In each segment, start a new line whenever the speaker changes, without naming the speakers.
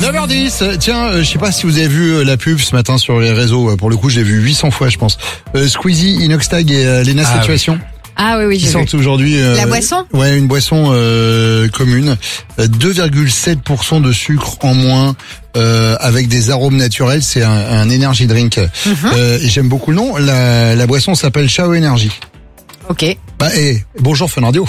9h10, tiens, je sais pas si vous avez vu la pub ce matin sur les réseaux, pour le coup j'ai vu 800 fois je pense. Squeezie, Inoxtag et Lena Situation.
Ah oui,
Qui
j'ai
sortent
vu.
aujourd'hui
La boisson ?
Ouais, une boisson commune, 2,7% de sucre en moins, avec des arômes naturels, c'est un energy drink. Et j'aime beaucoup le nom. La boisson s'appelle Chao Energy.
Ok.
Bonjour Fun Radio.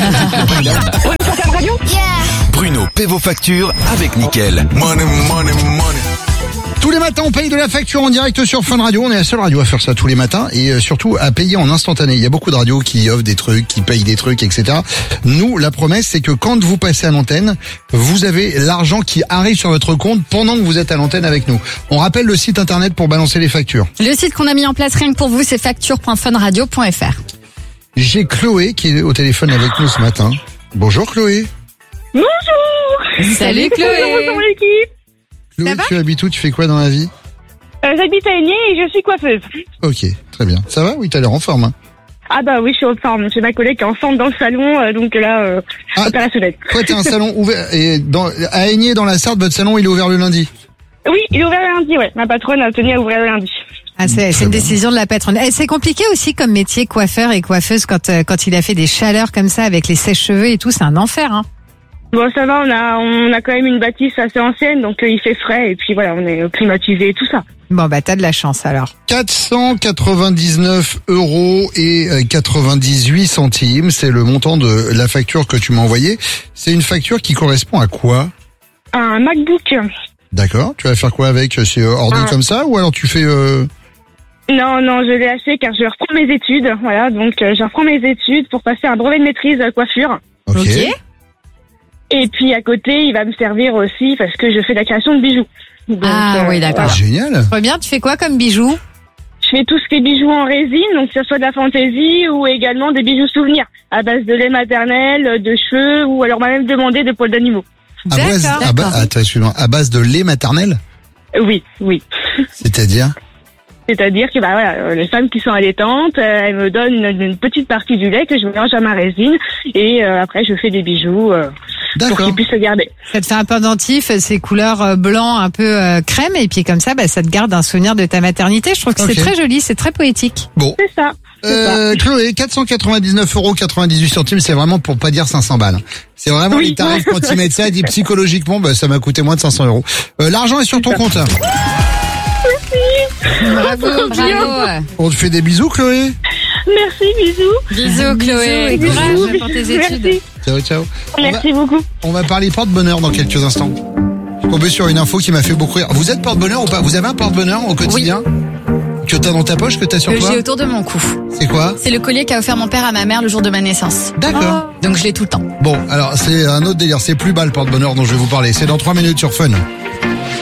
Bruno paie vos factures avec Nickel. Money, money, money.
Tous les matins, on paye de la facture en direct sur Fun Radio. On est la seule radio à faire ça tous les matins et surtout à payer en instantané. Il y a beaucoup de radios qui offrent des trucs, qui payent des trucs, etc. Nous, la promesse, c'est que quand vous passez à l'antenne, vous avez l'argent qui arrive sur votre compte pendant que vous êtes à l'antenne avec nous. On rappelle le site internet pour balancer les factures.
Le site qu'on a mis en place rien que pour vous, c'est facture.funradio.fr.
J'ai Chloé qui est au téléphone avec nous ce matin. Bonjour Chloé.
Bonjour.
Salut Chloé.
Bonjour l'équipe.
Chloé, tu habites où? Tu fais quoi dans la vie?
J'habite à Aigné et je suis coiffeuse.
Ok, très bien. Ça va? Oui, t'as l'air en forme. Hein.
Ah bah oui, je suis en forme. J'ai ma collègue qui est enceinte dans le salon, donc là, opérationnel.
Toi, t'es un salon ouvert et à Aigné dans la Sarthe, votre salon il est ouvert le lundi.
Oui, il est ouvert le lundi, ouais. Ma patronne a tenu à ouvrir le lundi.
Ah, c'est une décision de la patronne. C'est compliqué aussi comme métier, coiffeur et coiffeuse, quand il a fait des chaleurs comme ça avec les sèche-cheveux et tout, c'est un enfer, hein.
Bon, ça va, on a quand même une bâtisse assez ancienne, donc il fait frais et puis voilà, on est climatisé et tout ça.
Bon, bah t'as de la chance alors.
499 € et 98 centimes, c'est le montant de la facture que tu m'as envoyée. C'est une facture qui correspond à quoi?
Un MacBook.
D'accord, tu vas faire quoi avec? C'est ordi comme ça ou alors tu fais...
Non, je l'ai acheté car je reprends mes études, voilà, donc je reprends mes études pour passer un brevet de maîtrise coiffure.
Ok.
Et puis à côté, il va me servir aussi parce que je fais de la création de bijoux. Donc,
oui, d'accord.
Ah, génial.
Très bien, tu fais quoi comme bijoux?
Je fais tout ce qui est bijoux en résine, donc que ce soit de la fantaisie ou également des bijoux souvenirs à base de lait maternel, de cheveux ou alors on m'a même demandé de poils d'animaux.
Attends, excuse-moi, à base de lait maternel?
Oui.
C'est-à-dire?
C'est-à-dire que les femmes qui sont allaitantes, elles me donnent une petite partie du lait que je mélange à ma résine et après je fais des bijoux pour qu'ils puissent le garder.
Ça te fait un pendentif, c'est couleur blanc un peu crème et puis comme ça, ça te garde un souvenir de ta maternité. Je trouve que c'est très joli, c'est très poétique.
Bon.
C'est ça.
Chloé, 499,98 €, c'est vraiment pour pas dire 500 balles. C'est vraiment les tarifs quand ils mettent ça, dit psychologiquement, ça m'a coûté moins de 500 €. L'argent est sur ton compte.
Bravo.
On te fait des bisous, Chloé.
Merci, bisous.
Bisous Chloé.
Bisous,
Courage pour tes études.
Merci.
Ciao.
Merci beaucoup.
On va parler porte-bonheur dans quelques instants. Je suis tombé sur une info qui m'a fait beaucoup rire. Vous êtes porte-bonheur ou pas? Vous avez un porte-bonheur au quotidien? Que t'as dans ta poche, que t'as sur toi?
J'ai autour de mon cou.
C'est quoi?
C'est le collier qu'a offert mon père à ma mère le jour de ma naissance.
D'accord.
Donc je l'ai tout le temps.
Bon, alors c'est un autre délire. C'est plus bas le porte-bonheur dont je vais vous parler. C'est dans 3 minutes sur Fun.